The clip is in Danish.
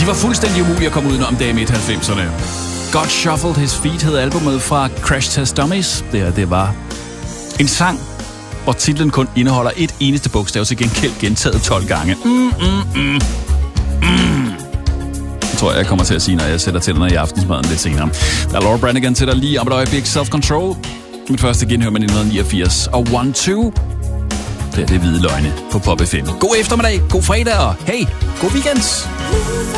De var fuldstændig umulige at komme udenom dag i midt-90'erne. God Shuffled His Feet hed albumet fra Crash Test Dummies. Det var en sang, hvor titlen kun indeholder et eneste bogstav, til gengæld gentaget 12 gange. Det tror jeg kommer til at sige, når jeg sætter tænderne i aftensmaden lidt senere. Der er Laura Branigan til dig lige om et øjeblik. Self-Control. Mit første genhør med 1989. Og 1-2. Det er Hvide Løgne på Pop FM. God eftermiddag, god fredag og hey, god weekend.